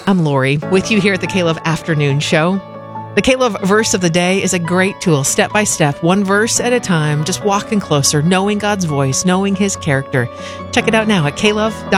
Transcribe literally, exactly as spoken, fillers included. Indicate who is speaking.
Speaker 1: I'm Lori, with you here at the K-Love Afternoon Show. The K-Love Verse of the Day is a great tool, step by step, one verse at a time, just walking closer, knowing God's voice, knowing His character. Check it out now at K Love dot com.